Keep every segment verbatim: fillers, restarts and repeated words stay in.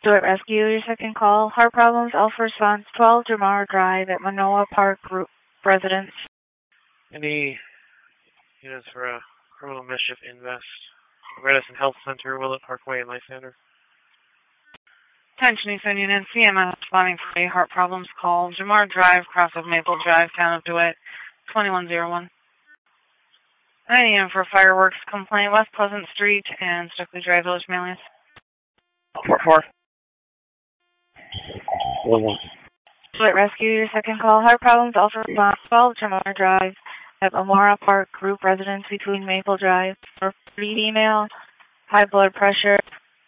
Stewart Rescue, your second call. Heart problems, Alpha Response, twelve Jamar Drive at Manoa Park Group Residence. Any units for a criminal mischief invest? Redison Health Center, Willett Parkway, and Lysander. Attention Eastern Unit, C M S responding for a heart problems call. Jamar Drive, cross of Maple Drive, town of DeWitt, twenty-one oh one. Any unit for fireworks complaint, West Pleasant Street and Stockley Drive, Village Malius. four four. one one. Stewart Rescue, your second call. Heart problems, Alpha Response, twelve Jamar Drive at Amara Park Group Residence between Maple Drive. For email, high blood pressure,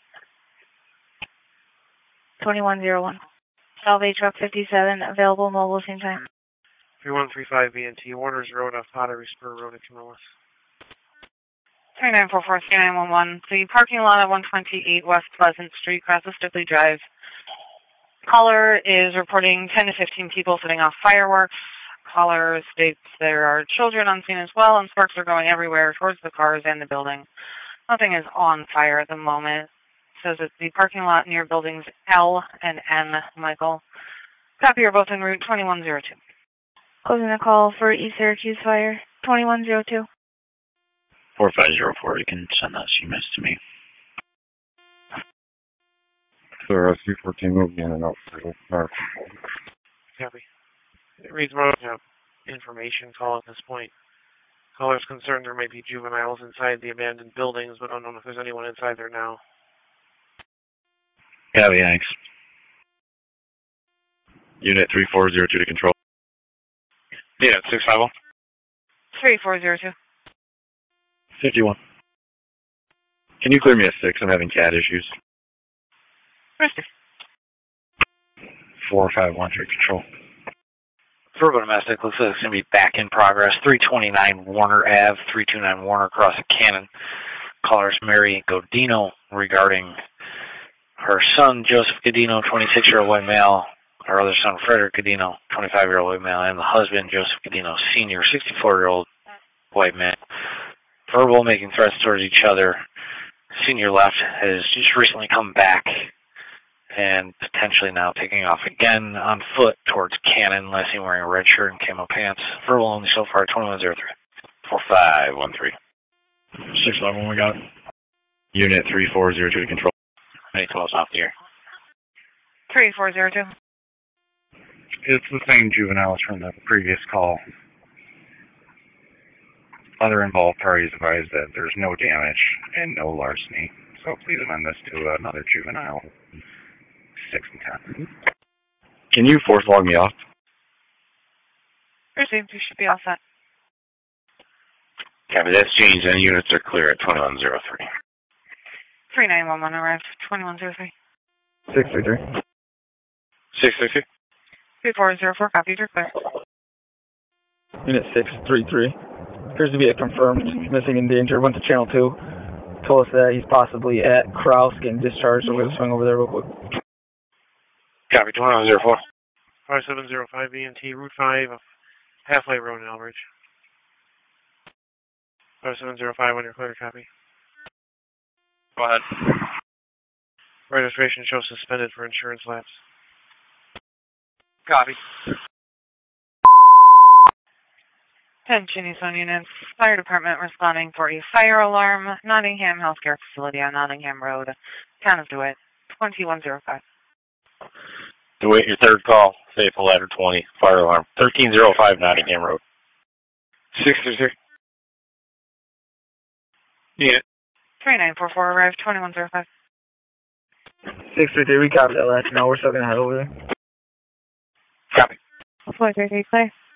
twenty-one oh one. Salvage Truck fifty-seven, available mobile same time. three one three five B N T, Warner's Road off Pottery Spur Road in Camillus. three nine four four three nine one one. The parking lot at one twenty-eight West Pleasant Street, across of Stockley Drive. Caller is reporting ten to fifteen people setting off fireworks. Caller states there are children on scene as well, and sparks are going everywhere towards the cars and the building. Nothing is on fire at the moment. Says it's the parking lot near buildings L and N, Michael. Copy, you're both en route twenty-one oh two. Closing the call for East Syracuse Fire, twenty-one oh two. four five zero four, you can send that C M S to me. So, Rescue fourteen will be in and out. Copy. It reads more of information call at this point. Caller's concerned there might be juveniles inside the abandoned buildings, but unknown if there's anyone inside there now. Yeah, thanks. Unit three four zero two to control. Unit six five one. three four zero two. fifty-one. Can you clear me a six? I'm having cat issues. Rescue. four five one to control. Verbal domestic, looks like it's going to be back in progress. three twenty-nine Warner Avenue, three twenty-nine Warner across the Cannon. Callers Mary Godino regarding her son, Joseph Godino, twenty-six-year-old white male, her other son, Frederick Godino, twenty-five-year-old white male, and the husband, Joseph Godino, senior, sixty-four-year-old white man. Verbal, making threats towards each other. Senior left has just recently come back and potentially now taking off again on foot towards Cannon, last seen wearing a red shirt and camo pants. Verbal only so far, twenty-one oh three. four five one three. six eleven, we got it. Unit three four zero two to control. Any calls off the air? three four zero two. It's the same juveniles from the previous call. Other involved parties advise that there's no damage and no larceny. So please amend this to another juvenile. Six and ten. Can you force log me off? Received, you should be all set. Copy, that's changed and units are clear at twenty-one oh three. three nine one one arrived, twenty-one oh three. Six three three. six three three. three four zero four, copied, you're clear. Unit six three three. Appears to be a confirmed missing in danger. Went to channel two. Told us that he's possibly at Kraus getting discharged, so we're going to swing over there real quick. Copy, twenty-one oh four. five seven zero five B N T, Route five, Halfway Road in Elbridge. five seven zero five, when you're clear, copy. Go ahead. Registration shows suspended for insurance lapse. Copy. Attention, Eastern units. Fire department responding for a fire alarm. Nottingham Healthcare Facility on Nottingham Road, town of DeWitt, twenty-one oh five. DeWitt, your third call. Safe ladder twenty. Fire alarm. thirteen oh five Nottingham Road. six three three. Unit. three nine four four arrived, twenty-one oh five. six three three, we copied that last. No, we're still going to head over there. Copy. four three three, clear.